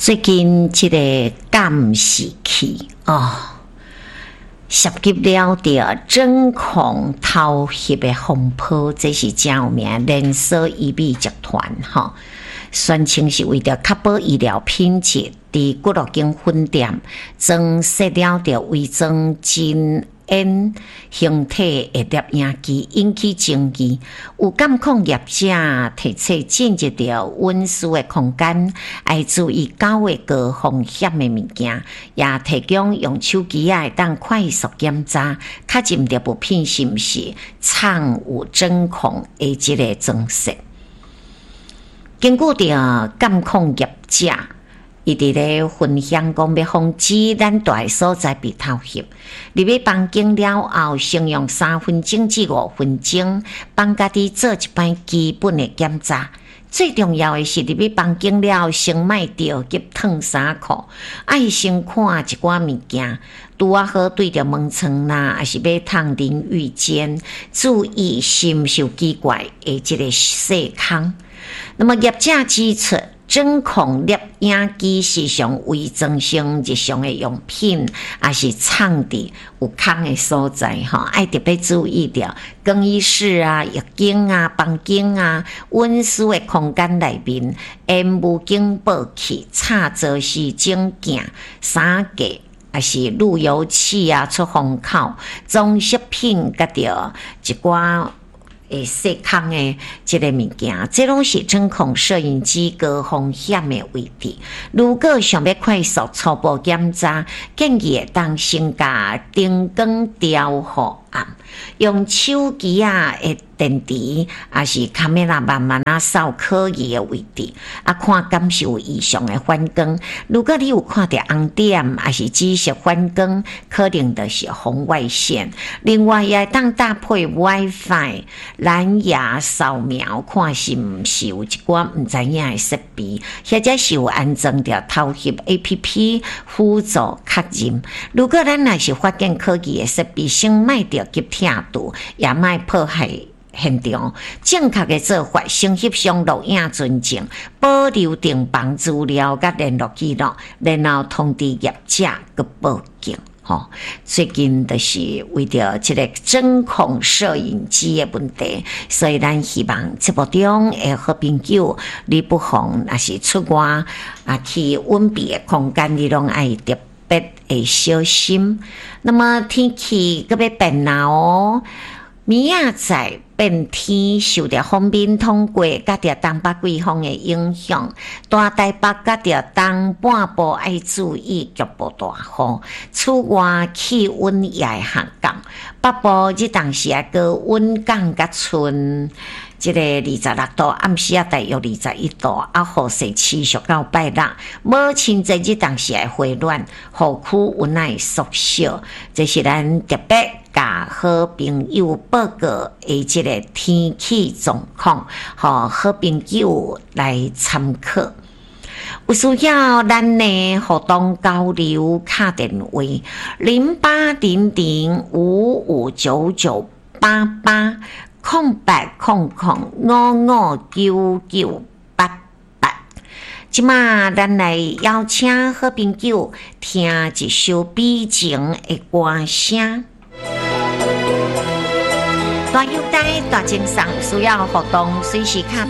最近这个监视器涉及了着针孔偷袭的风波，这是真有名连锁医美集团宣称是为着确保医疗品质，伫骨路间分店装设了着伪装真烟形体的摄影机，引起争议。有监控业者提出建设着温湿的空间，爱注意9个高风险的物件，也提供用手机会当快速检查，确认着物品是毋是藏有针孔的这个装饰。根据着监控业者，伊伫咧分享讲要防止咱住的所在被偷袭。入去房间了后，先用3分钟至5分钟，帮家己做一摆基本的检查。最重要的是，入去房间了后，先莫着急脱衫裤，爱先看一寡物件，拄啊好对着门窗啦，还是要烫淋浴间，注意是毋是有奇怪的这个细孔。那么业者指出，针孔摄影机时常伪装成日常的用品，也是藏伫有孔的所在爱特别注意着更衣室啊、浴间啊、房间啊、温湿的空间内面，烟雾警报器、插座时钟镜、衫架，还是路由器啊、出风口、装饰品，甲着一寡细孔的这个物件，这拢是针孔摄影机高风险的位置。如果想要快速初步检查，建议会当先甲灯光调互暗，用手机的电池还是卡梅拉慢慢扫可疑的位置，看感受异常的反光。如果你有看到红点还是紫色反光，可能就是红外线。另外也当搭配 WiFi 蓝牙扫描，看是毋是有一寡毋知影的设备，或者是有安装着偷袭 APP 辅助确认。如果咱若是发现可疑的设备，先莫着急跳度，也莫破坏现场。正确的做法，先翕相录影存证，保留订房资料甲联络记录，然后通知业者去报警。最近就是为着这个针孔摄影机的问题，所以咱希望节目中的好朋友，你不妨若是出外去温闭的空间，你拢爱特别的小心。那么天气搁要变啦明仔载变天，受到锋面通过甲着东北季风的影响，大台北甲着东半部爱注意局部大雨。此外，气温也会下降，北部这当时个温降甲春。这个26度，暗时大约21度，雨势持续到拜六。无亲在这当时会回暖，雨区温会缩小。这是咱特别甲好朋友报告的这个天气状况，好朋友来参考。有需要咱的互动交流，打电话0800559988。0800559988。即马咱来邀请好朋友听一首美情的歌声。大优待大精上需要活动，随时卡。